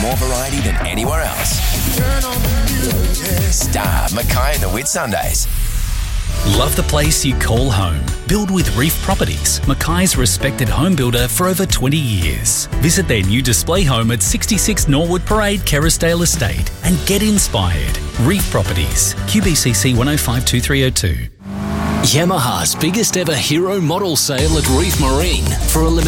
more variety than anywhere else. Star Mackay and the Whitsundays. Love the place you call home? Build with Reef Properties, Mackay's respected home builder for over 20 years. Visit their new display home at 66 Norwood Parade, Kerrisdale Estate and get inspired. Reef Properties, QBCC 1052302. Yamaha's biggest ever hero model sale at Reef Marine for a limited